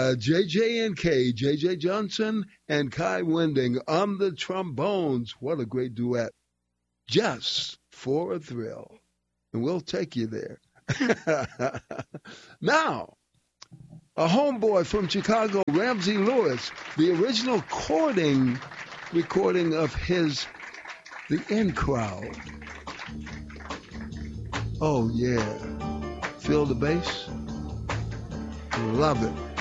JJ and K, JJ Johnson and Kai Winding on the trombones. What a great duet. Just for a thrill. And we'll take you there. Now, a homeboy from Chicago, Ramsey Lewis, the original recording of his The In Crowd. Oh, yeah. Feel the bass? Love it.